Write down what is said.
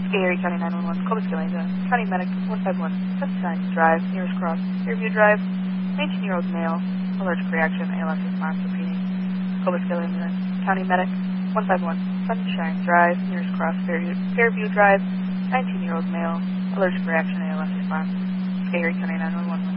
Erie County 911, Clovis Galena, County Medic 151, Sunshine Drive, nearest cross, Fairview Drive, 19-year-old male, allergic reaction, ALS response repeating. Clovis Galena, County Medic 151, Sunshine Drive, nearest cross, Fairview Drive, 19-year-old male, allergic reaction, ALS response. Erie County 911.